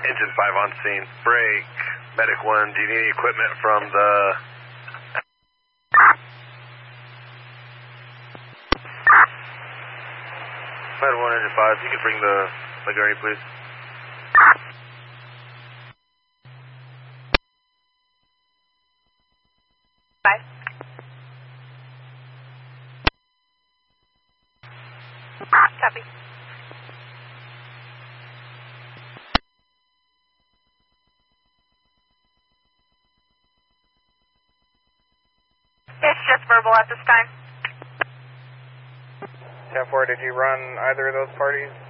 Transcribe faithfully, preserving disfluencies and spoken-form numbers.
Engine five on scene. Break. Medic one, do you need any equipment from the... Med one, engine five, you can bring the, the gurney, please. Five. Copy. It's just verbal at this time. ten four, did you run either of those parties?